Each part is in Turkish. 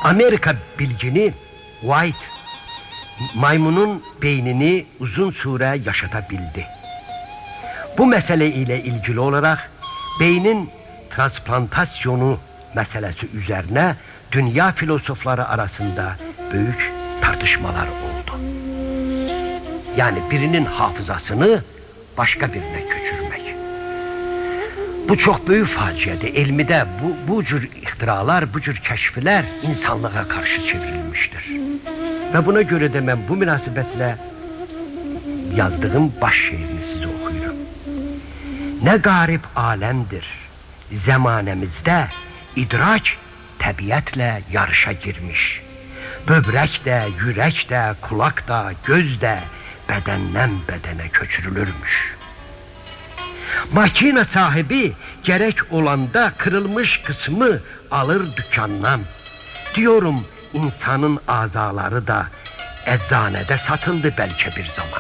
Amerika bilgini White maymunun beynini uzun süre yaşatabildi. Bu mesele ile ilgili olarak beynin transplantasyonu meselesi üzerine dünya filozofları arasında büyük tartışmalar oldu. Yani birinin hafızasını başka birine götürmek. Bu çok büyük faciadır. Elmide bu cür ihtiralar, bu cür keşfler insanlığa karşı çevrilmiştir. Ve buna göre de ben bu münasebetle yazdığım baş şiirini size okuyorum. Ne garip alemdir zemanemizde, idrak tabiatle yarışa girmiş. Böbrek de, yürek de, kulak da, göz de bedenden bedene köçürülürmüş. Makine sahibi gerek olanda kırılmış kısmı alır dükkandan. Diyorum insanın azaları da eczanede satıldı belki bir zaman.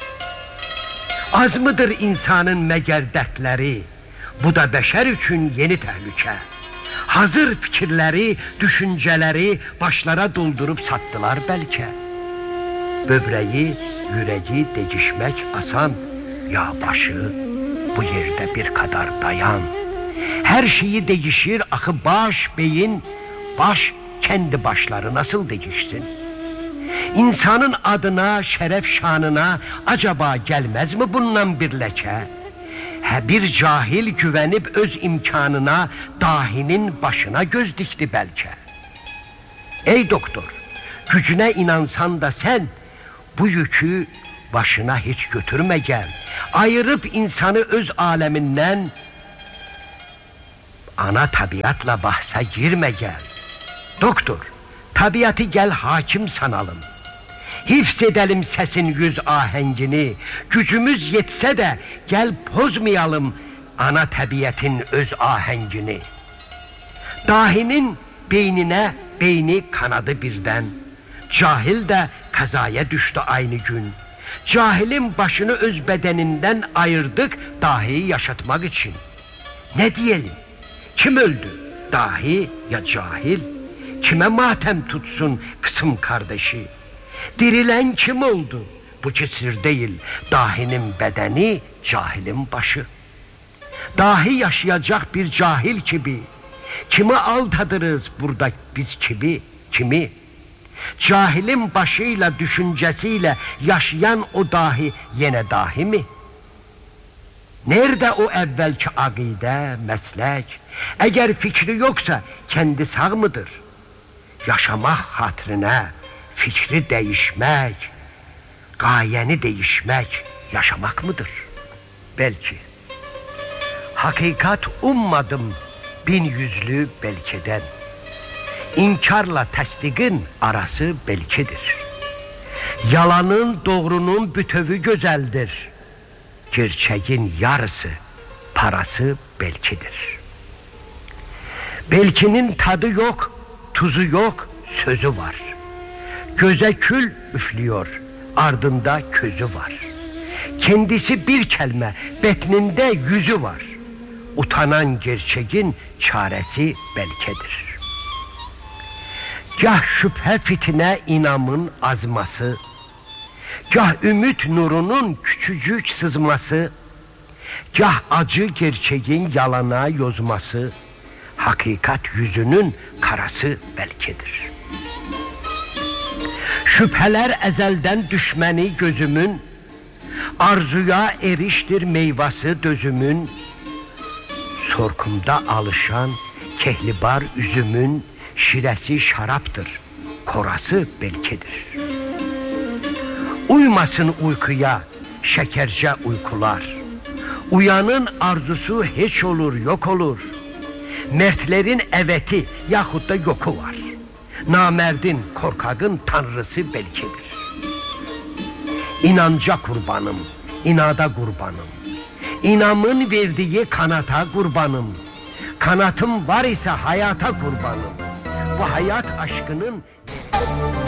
Az mıdır insanın meğer dertleri? Bu da beşer için yeni tehlike. Hazır fikirleri, düşünceleri başlara doldurup sattılar belki. Böbreği, yüreği değişmek asan, ya başı bu yerde bir kadar dayan. Her şeyi değişir, akı baş, beyin, baş kendi başları nasıl değişsin? İnsanın adına, şeref şanına acaba gelmez mi bundan bir leke? Bir cahil güvenip öz imkanına dahinin başına göz dikti belki. Ey doktor, gücüne inansan da sen bu yükü başına hiç götürme gel. Ayırıp insanı öz aleminden ana tabiatla bahse girme gel. Doktor, tabiatı gel hakim sanalım. Hifzedelim sesin yüz ahengini. Gücümüz yetse de gel bozmayalım ana tabiatın öz ahengini. Dahinin beynine beyni kanadı birden. Cahil de kazaya düştü aynı gün. Cahilin başını öz bedeninden ayırdık dahiyi yaşatmak için. Ne diyelim? Kim öldü? Dahi ya cahil? Kime matem tutsun kısım kardeşi? Dirilen kim oldu? Bu ki sır değil. Dahinin bedeni, cahilin başı. Dahi yaşayacak bir cahil gibi. Kimi aldadırız burada biz kimi? Cahilin başıyla, düşüncesiyle yaşayan o dahi yine dahi mi? Nerede o evvelki akide, meslek? Eğer fikri yoksa kendi sağ mıdır? Yaşamak hatırına fikri değişmek, gayeni değişmek yaşamak mıdır? Belki. Hakikat ummadım bin yüzlü belkiden. İnkarla tasdikin arası belkidir. Yalanın doğrunun bütövü güzeldir. Gerçeğin yarısı, parası belkidir. Belkinin tadı yok, tuzu yok, sözü var. Göze kül üflüyor, ardında közü var. Kendisi bir kelime, betninde yüzü var. Utanan gerçeğin çaresi belkedir. Gah şüphe fitne inamın azması, gah ümit nurunun küçücük sızması, gah acı gerçeğin yalana yozması, hakikat yüzünün karası belkedir. Şüpheler ezelden düşmeni gözümün, arzuya eriştir meyvası dözümün, sorkumda alışan kehlibar üzümün, şiresi şaraptır, korası belkidir. Uymasın uykuya şekerce uykular, uyanın arzusu hiç olur yok olur. Mertlerin eveti yahut da yoku var. Namerdin korkakın tanrısı belkidir. İnanca kurbanım, inada kurbanım. İnamın verdiği kanata kurbanım. Kanatım var ise hayata kurbanım. Bu hayat aşkının